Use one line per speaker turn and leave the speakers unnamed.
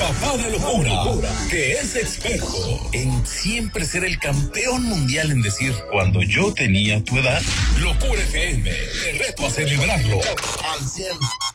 papá de locura, que es experto en siempre ser el campeón mundial en decir, cuando yo tenía tu edad, Locura FM, te reto a celebrarlo al 100.